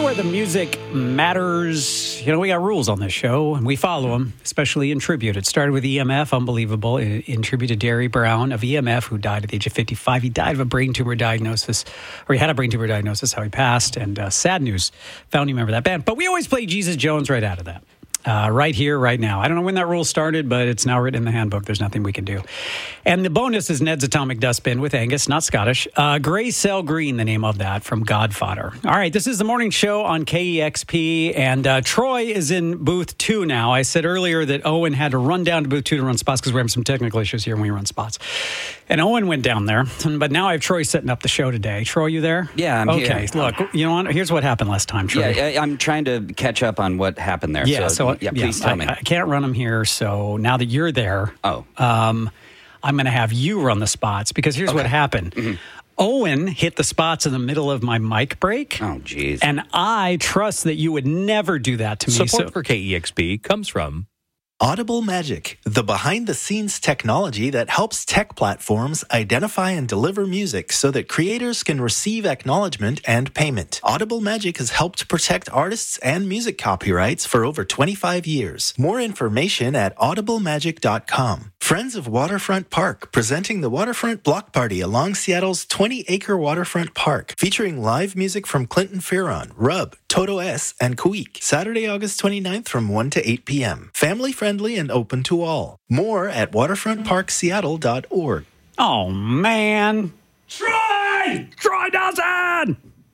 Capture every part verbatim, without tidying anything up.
where the music matters. You know, we got rules on this show, and we follow them, especially in tribute. It started with E M F, unbelievable, in, in tribute to Derry Brown of E M F, who died at the age of fifty-five. He died of a brain tumor diagnosis, or he had a brain tumor diagnosis, how he passed, and uh, sad news, founding member of that band. But we always play Jesus Jones right out of that. Uh, right here, right now. I don't know when that rule started, but it's now written in the handbook. There's nothing we can do. And the bonus is Ned's Atomic Dustbin with Angus, not Scottish. Uh, Gray Cell Green, the name of that, from Godfather. All right, this is the morning show on K E X P, and uh, Troy is in booth two now. I said earlier that Owen had to run down to booth two to run spots because we're having some technical issues here when we run spots. And Owen went down there, but now I have Troy setting up the show today. Troy, you there? Yeah, I'm okay, here. Okay, look, you know what? Here's what happened last time, Troy. Yeah, I, I'm trying to catch up on what happened there. Yeah, so, so yeah, please yeah, tell I, me. I can't run them here, so now that you're there, oh, um, I'm going to have you run the spots because here's Okay. what happened. Mm-hmm. Owen hit the spots in the middle of my mic break. Oh, geez. And I trust that you would never do that to me. Support so, for K E X P comes from Audible Magic, the behind-the-scenes technology that helps tech platforms identify and deliver music so that creators can receive acknowledgement and payment. Audible Magic has helped protect artists and music copyrights for over twenty-five years. More information at audible magic dot com. Friends of Waterfront Park, presenting the Waterfront Block Party along Seattle's twenty-acre waterfront park, featuring live music from Clinton Fearon, Rub, Toto S, and Kuik. Saturday, August twenty-ninth from one to eight p.m. Family-friendly and open to all. More at waterfront park seattle dot org. oh, man. Troy! Troy Dawson!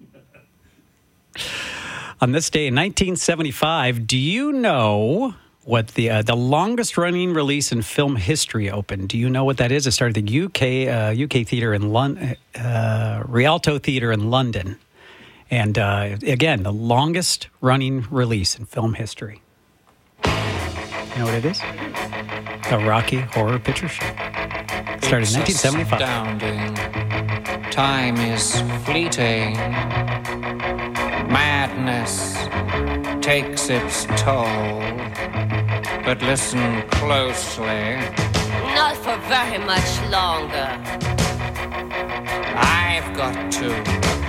On this day in nineteen seventy-five, do you know what the uh, the longest running release in film history opened? Do you know what that is? It started at the U K uh, U K theater in London, uh, Rialto Theater in London. And uh, again, the longest running release in film history. You know what it is? The Rocky Horror Picture Show. It started in nineteen seventy-five. Astounding. Time is fleeting. Madness takes its toll. But listen closely. Not for very much longer. I've got to